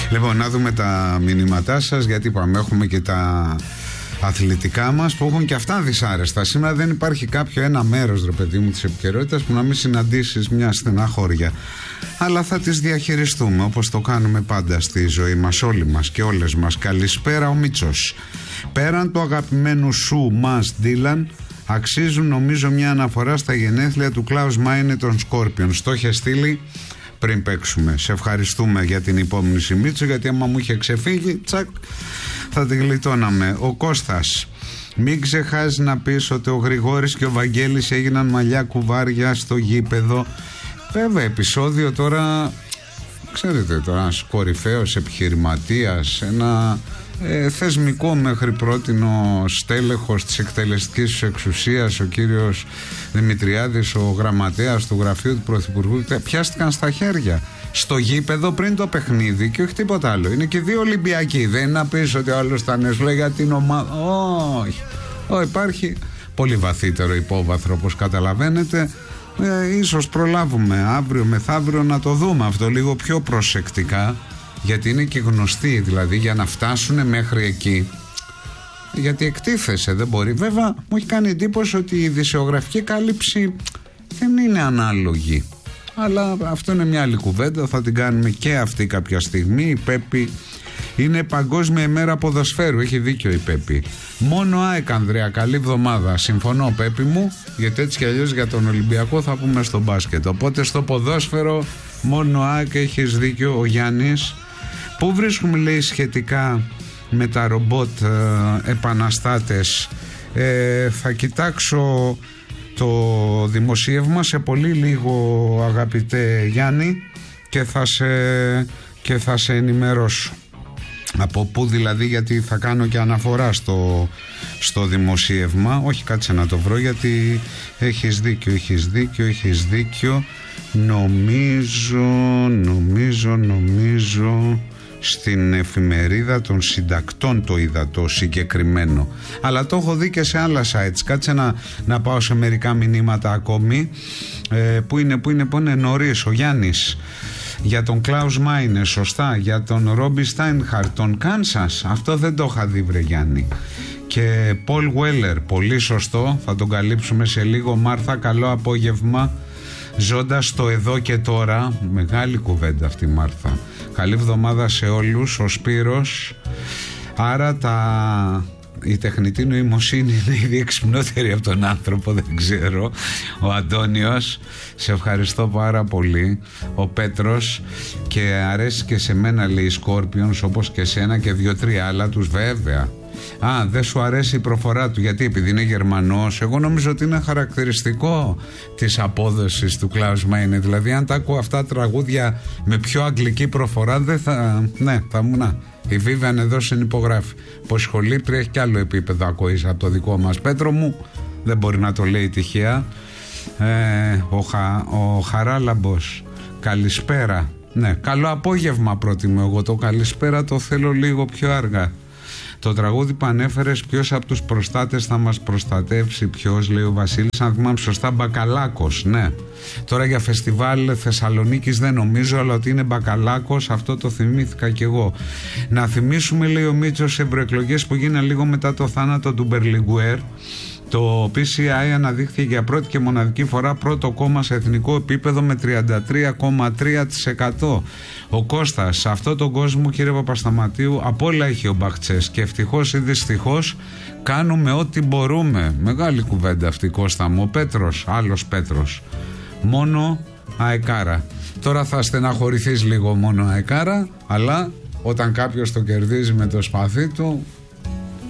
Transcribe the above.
Λοιπόν, να δούμε τα μηνύματά σας, γιατί είπαμε έχουμε και τα αθλητικά μας που έχουν και αυτά δυσάρεστα. Σήμερα δεν υπάρχει κάποιο ένα μέρος, ρε παιδί μου, της επικαιρότητας που να μην συναντήσεις μια στεναχώρια. Αλλά θα τις διαχειριστούμε όπως το κάνουμε πάντα στη ζωή μας, όλοι μας και όλες μας. Καλησπέρα, ο Μίτσος. Πέραν του αγαπημένου σου μας Ντίλαν, αξίζουν νομίζω μια αναφορά στα γενέθλια του Κλάους Μάινε των Σκόρπιον. Στο είχε στείλει πριν παίξουμε. Σε ευχαριστούμε για την υπόμνηση, Μίτσο, γιατί άμα μου είχε ξεφύγει, τσακ, θα τη γλιτώναμε. Ο Κώστας. Μην ξεχάσεις να πεις ότι ο Γρηγόρης και ο Βαγγέλης έγιναν μαλλιά κουβάρια στο γήπεδο. Βέβαια, επεισόδιο τώρα, ξέρετε τώρα, ένας κορυφαίος επιχειρηματίας, ένα θεσμικό μέχρι πρότινο στέλεχος της εκτελεστικής εξουσίας, ο κύριος Δημητριάδης, ο γραμματέας του γραφείου του Πρωθυπουργού, πιάστηκαν στα χέρια στο γήπεδο πριν το παιχνίδι και όχι τίποτα άλλο. Είναι και δύο Ολυμπιακοί. Δεν είναι να πεις ότι ο άλλος τα νεσλέ για την ομάδα. Όχι. Υπάρχει πολύ βαθύτερο υπόβαθρο, όπως καταλαβαίνετε. Ίσως προλάβουμε αύριο μεθαύριο να το δούμε αυτό λίγο πιο προσεκτικά, γιατί είναι και γνωστοί, δηλαδή, για να φτάσουν μέχρι εκεί, γιατί εκτίθεσε, δεν μπορεί. Βέβαια μου έχει κάνει εντύπωση ότι η ειδησιογραφική κάλυψη δεν είναι ανάλογη, αλλά αυτό είναι μια άλλη κουβέντα, θα την κάνουμε και αυτή κάποια στιγμή. Η Πέπη, είναι Παγκόσμια ημέρα ποδοσφαίρου, έχει δίκιο η Πέπη. Μόνο ΑΕΚ, Ανδρέα, καλή εβδομάδα. Συμφωνώ, Πέπη μου, γιατί έτσι κι αλλιώς για τον Ολυμπιακό θα πούμε στο μπάσκετ. Οπότε στο ποδόσφαιρο μόνο ΑΕΚ, έχεις δίκιο. Ο Γιάννης. Πού βρίσκουμε, λέει, σχετικά με τα ρομπότ επαναστάτες? Θα κοιτάξω το δημοσίευμα σε πολύ λίγο, αγαπητέ Γιάννη, και θα σε ενημερώσω. Από πού δηλαδή, γιατί θα κάνω και αναφορά στο δημοσίευμα. Όχι, κάτσε να το βρω, γιατί έχεις δίκιο. Νομίζω στην εφημερίδα των συντακτών το είδα το συγκεκριμένο, αλλά το έχω δει και σε άλλα sites. Κάτσε να πάω σε μερικά μηνύματα ακόμη. Πού είναι νωρίς. Ο Γιάννης. Για τον Κλάους Μάινε, σωστά. Για τον Ρόμπι Στάινχαρτ, τον Κάνσας, αυτό δεν το είχα δει, βρε Γιάννη. Και Πολ Γουέλερ, πολύ σωστό, θα τον καλύψουμε σε λίγο. Μάρθα, καλό απόγευμα. Ζώντας στο εδώ και τώρα, μεγάλη κουβέντα αυτή η Μάρθα. Καλή εβδομάδα σε όλους. Ο Σπύρος. Άρα η τεχνητή νοημοσύνη είναι ήδη εξυπνότερη από τον άνθρωπο, δεν ξέρω. Ο Αντώνιος, σε ευχαριστώ πάρα πολύ. Ο Πέτρος. Και αρέσει και σε μένα, λέει, Σκόρπιονς, όπως και σένα και 2-3 άλλα τους, βέβαια. Δεν σου αρέσει η προφορά του, γιατί επειδή είναι Γερμανός? Εγώ νομίζω ότι είναι χαρακτηριστικό της απόδοσης του Κλάους Μάινε. Δηλαδή, αν τα ακούω αυτά τραγούδια με πιο αγγλική προφορά, δεν θα. Ναι, θα μου. Η Βίβιαν εδώ συνυπογράφει πως η σχολήτρια έχει κι άλλο επίπεδο ακοής από το δικό μας. Πέτρο μου, δεν μπορεί να το λέει τυχαία. Ο Χαράλαμπος, καλησπέρα. Ναι, καλό απόγευμα προτιμώ εγώ. Το καλησπέρα το θέλω λίγο πιο αργά. Το τραγούδι που ανέφερες, ποιος από τους προστάτες θα μας προστατεύσει? Ποιος, λέει ο Βασίλης, αν θυμάμαι σωστά, Μπακαλάκος. Ναι. Τώρα για φεστιβάλ Θεσσαλονίκης δεν νομίζω, αλλά ότι είναι Μπακαλάκος, αυτό το θυμήθηκα κι εγώ. Να θυμίσουμε, λέει ο Μίτσος, σε ευρωεκλογές που γίνανε λίγο μετά το θάνατο του Μπερλιγκουέρ, το PCI αναδείχθηκε για πρώτη και μοναδική φορά πρώτο κόμμα σε εθνικό επίπεδο με 33,3%. Ο Κώστας, σε αυτόν τον κόσμο, κύριε Παπασταματίου, απ' όλα έχει ο Μπαχτσές και ευτυχώς ή δυστυχώς κάνουμε ό,τι μπορούμε. Μεγάλη κουβέντα αυτή, Κώστα μου. Ο Πέτρος, άλλος Πέτρος. Μόνο αεκάρα. Τώρα θα στεναχωρηθείς λίγο, μόνο αεκάρα, αλλά όταν κάποιος το κερδίζει με το σπαθί του,